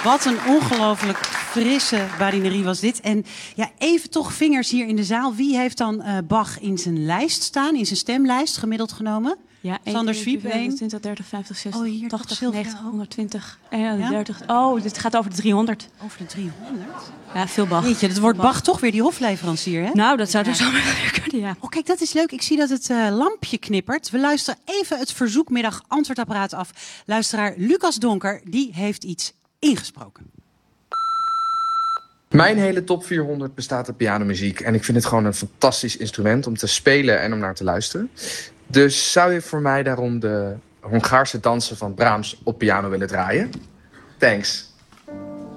Wat een ongelooflijk frisse barinerie was dit. En ja, even toch vingers hier in de zaal. Wie heeft dan Bach in zijn lijst staan, in zijn stemlijst gemiddeld genomen? Ja, Sander Swiep, 20, 30, 50, 60, hier 80, toch 90, 120, 30. Oh, dit gaat over de 300. Over de 300? Ja, veel Bach. Jeetje, dat wordt Bach toch weer die hofleverancier, hè? Nou, dat zou dus zo kunnen, ja. Oh, kijk, dat is leuk. Ik zie dat het lampje knippert. We luisteren even het verzoekmiddag antwoordapparaat af. Luisteraar Lucas Donker, die heeft iets ingesproken. Mijn hele top 400 bestaat uit pianomuziek. En ik vind het gewoon een fantastisch instrument om te spelen en om naar te luisteren. Dus zou je voor mij daarom de Hongaarse dansen van Brahms op piano willen draaien? Thanks.